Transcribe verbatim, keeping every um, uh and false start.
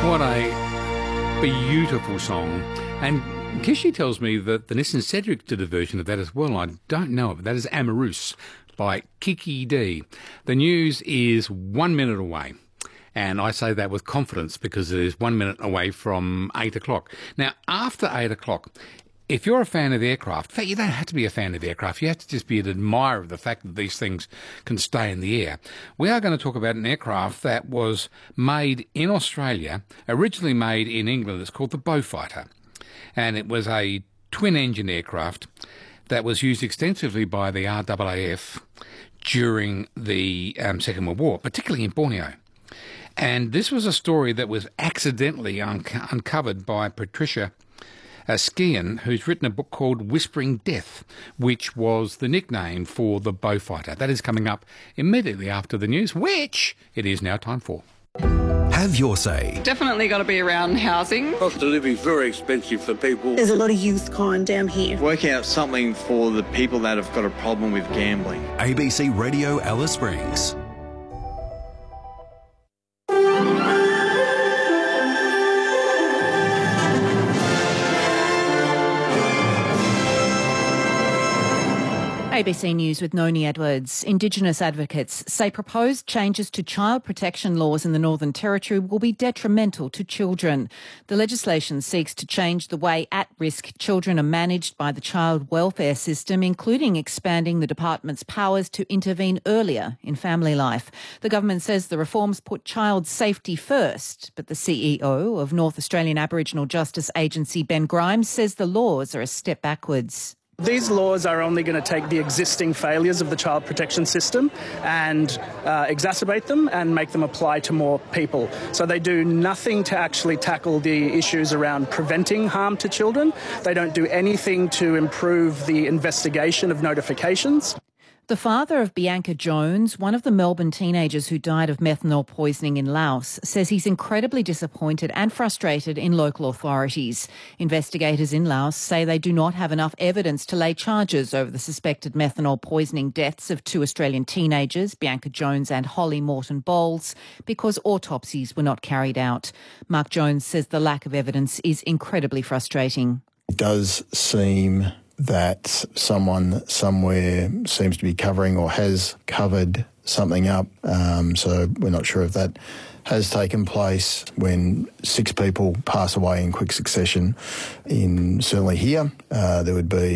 What a beautiful song. And Kishi tells me that the Nissan Cedric did a version of that as well. I don't know it, but that is Amorous by Kiki D. The news is one minute away. And I say that with confidence because it is one minute away from eight o'clock. Now, after eight o'clock, if you're a fan of aircraft, in fact, you don't have to be a fan of aircraft. You have to just be an admirer of the fact that these things can stay in the air. We are going to talk about an aircraft that was made in Australia, originally made in England. It's called the Beaufighter. And it was a twin-engine aircraft that was used extensively by the R A A F during the um, Second World War, particularly in Borneo. And this was a story that was accidentally un- uncovered by Patricia Uh, Skian, who's written a book called Whispering Death, which was the nickname for the Beaufighter. That is coming up immediately after the news, which it is now time for. Have your say. Definitely got to be around housing. Cost of living is very expensive for people. There's a lot of youth crime down here. Working out something for the people that have got a problem with gambling. A B C Radio Alice Springs. A B C News with Noni Edwards. Indigenous advocates say proposed changes to child protection laws in the Northern Territory will be detrimental to children. The legislation seeks to change the way at-risk children are managed by the child welfare system, including expanding the department's powers to intervene earlier in family life. The government says the reforms put child safety first, but the C E O of North Australian Aboriginal Justice Agency, Ben Grimes, says the laws are a step backwards. These laws are only going to take the existing failures of the child protection system and uh, exacerbate them and make them apply to more people. So they do nothing to actually tackle the issues around preventing harm to children. They don't do anything to improve the investigation of notifications. The father of Bianca Jones, one of the Melbourne teenagers who died of methanol poisoning in Laos, says he's incredibly disappointed and frustrated in local authorities. Investigators in Laos say they do not have enough evidence to lay charges over the suspected methanol poisoning deaths of two Australian teenagers, Bianca Jones and Holly Morton Bowles, because autopsies were not carried out. Mark Jones says the lack of evidence is incredibly frustrating. It does seem that someone somewhere seems to be covering or has covered something up. Um, so we're not sure if that has taken place when six people pass away in quick succession. In certainly here, uh, there would be